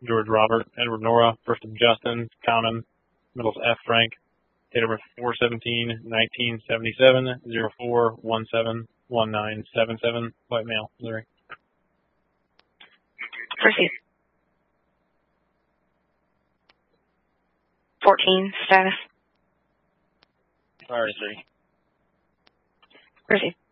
George Robert, Edward Nora, first of Justin, Common, middle's F. Frank, date of birth 4/17/1977, 04171977, white male, Missouri. Proceed. 14, status. Priority 3. Proceed.